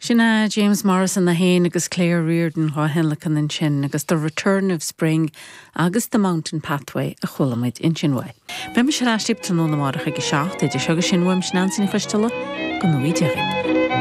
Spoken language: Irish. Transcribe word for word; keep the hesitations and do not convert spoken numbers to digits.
Sinna James Morrison na Hain agus Claire Reardon há henlachan in sin agus The Return of Spring agus The Mountain Pathway a chulamid in Sinway. Be me se rástip tan nóna marach ag seacht idir segus sin weim sin ansin chuistela go nóí deachaid.